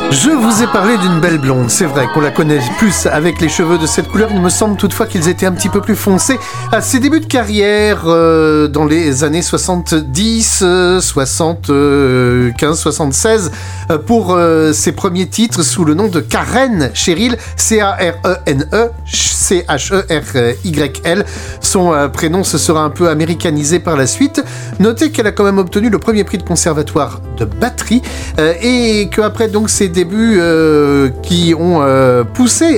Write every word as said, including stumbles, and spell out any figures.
Je vous ai parlé d'une belle blonde, c'est vrai qu'on la connaît plus avec les cheveux de cette couleur, il me semble toutefois qu'ils étaient un petit peu plus foncés à ses débuts de carrière euh, dans les années soixante-dix, euh, soixante-quinze, soixante-seize euh, pour euh, ses premiers titres sous le nom de Karen Cheryl, C A R E N E, C H E R Y L. Son euh, prénom se sera un peu américanisé par la suite. Notez qu'elle a quand même obtenu le premier prix de conservatoire de batterie euh, et qu'après donc ses débuts euh, qui ont euh, poussé